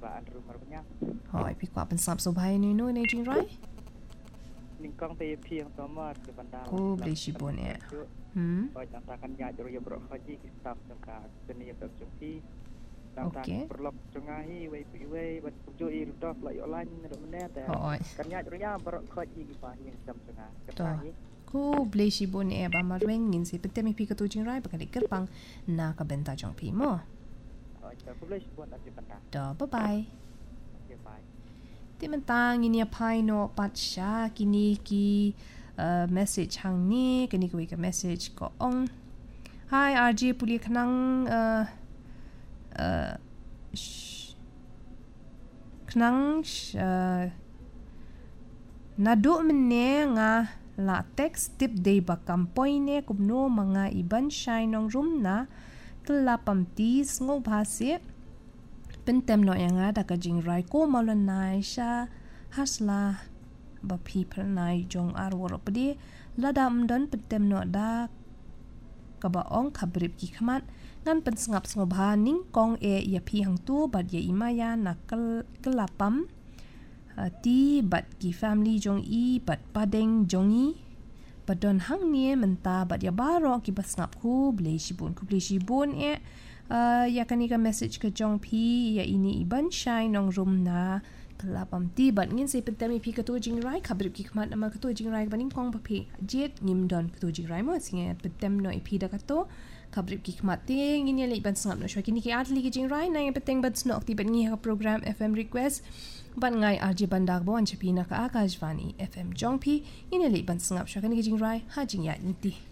bạn rồi mà nhá hỏi bị quả bên sập số bài này nuôi này chính right nhưng con tay phiền tóm mà cái bản đào cô lấy chỉ buồn nè rồi chúng ta cần nhảy rồi bro khai gì cái stuff chúng ta cái này tập trung khi okay perlu cengahi we but jui rudah like online ndo meneh ta kan nya jurnya ber khaji ki pa yang jam cengahi ko ble shi bon e ba ma reng ngin si pete mi pi ka tu jing rai ba ka ker pang na ka benta jong pi mo ko ble shi bon ta benta do bye bye bye ti man ta ngin ya pai no pat sha kini ki message hang ni kini ko ka message ko ong hi RJ puli khnang knang nadu mene nga la text tip day bakam poine kumno mga iban shine ng room na klapamtis ngo bhase pentem no yanga da ka jing rai ko malanai sha hasla ba people nai jong arwor pdi ladam don pentem no da ka ba ong khabrip ki khamat ngan pen sngap sngoba ning kong e ya phi hang tu bat ye imaya nakal kelapam ti bat ki family jong i bat padeng jongi badon hang nie menta bat ya baro ki basngap ku ble shibun e ya kanika message ke jong phi ya ini iban shine nong room na kelapam ti bat ngin se pentami phi ka tu jing rai khabrip ki khmat ama ka tu jing rai baning kong pa phi jet ngim don ka tu jing rai mo singe pentem no phi da ka to kabrip ki khmating in yeli ban sngap no shwa kini ki atli ki jing rai na yang peteng ban snok ti ban ngi ha program FM request ban ngai RJ bandak bo an chapina ka Akashvani FM jongpi in yeli ban sngap shwa kini ki jing rai ha jing ya inti